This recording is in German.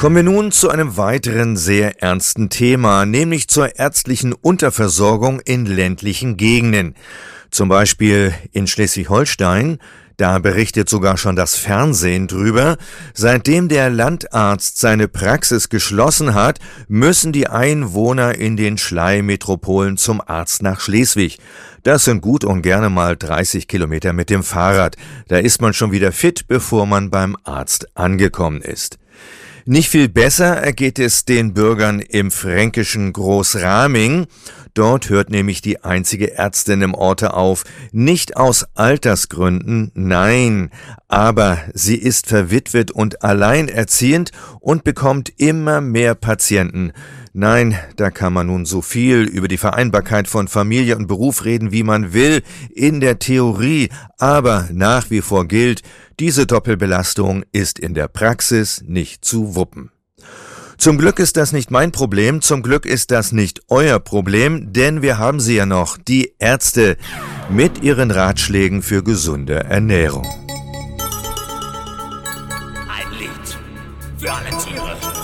Kommen wir nun zu einem weiteren sehr ernsten Thema, nämlich zur ärztlichen Unterversorgung in ländlichen Gegenden. Zum Beispiel in Schleswig-Holstein, da berichtet sogar schon das Fernsehen drüber. Seitdem der Landarzt seine Praxis geschlossen hat, müssen die Einwohner in den Schlei-Metropolen zum Arzt nach Schleswig. Das sind gut und gerne mal 30 Kilometer mit dem Fahrrad. Da ist man schon wieder fit, bevor man beim Arzt angekommen ist. Nicht viel besser ergeht es den Bürgern im fränkischen Großraming. Dort hört nämlich die einzige Ärztin im Orte auf. Nicht aus Altersgründen, nein, aber sie ist verwitwet und alleinerziehend und bekommt immer mehr Patienten. Nein, da kann man nun so viel über die Vereinbarkeit von Familie und Beruf reden, wie man will, in der Theorie, aber nach wie vor gilt, diese Doppelbelastung ist in der Praxis nicht zu wuppen. Zum Glück ist das nicht mein Problem, zum Glück ist das nicht euer Problem, denn wir haben sie ja noch, die Ärzte, mit ihren Ratschlägen für gesunde Ernährung. Ein Lied für alle Tiere.